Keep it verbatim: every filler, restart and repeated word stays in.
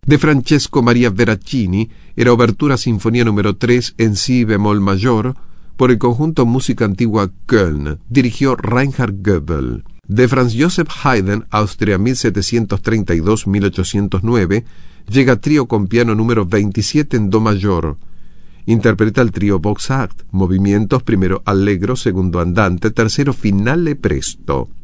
De Francesco Maria Veracini era obertura sinfonía número tres en si bemol mayor por el conjunto Música Antigua Köln. Dirigió Reinhard Goebel. De Franz Joseph Haydn, Austria mil setecientos treinta y dos a mil ochocientos nueve, llega trío con piano número veintisiete en do mayor. Interpreta el trío Vox Act, movimientos primero allegro, segundo andante, tercero finale presto.